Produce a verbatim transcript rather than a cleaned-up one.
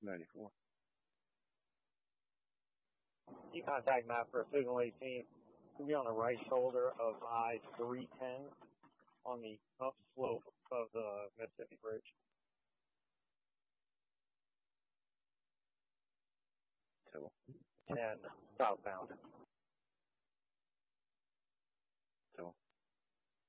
ninety-four. You contact map for signal eighteen. We'll be on the right shoulder of I three ten on the upslope of the Mississippi Bridge. Two. ten southbound.